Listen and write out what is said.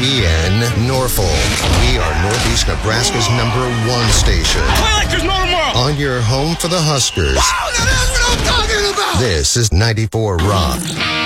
WTBN Norfolk. We are Northeast Nebraska's #1 station. Play like there's no tomorrow. On your home for the Huskers. Wow, that's what I'm talking about. This is 94 Rock.